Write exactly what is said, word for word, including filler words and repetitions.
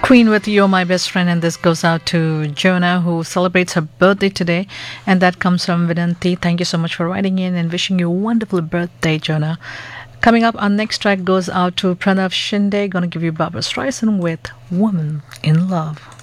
Queen with You're My Best Friend, and this goes out to Jonah, who celebrates her birthday today, and that comes from Vinanti. Thank you so much for writing in and wishing you a wonderful birthday, Jonah. Coming up, our next track goes out to Pranav Shinde. Gonna give you Barbara Streisand with Woman in Love.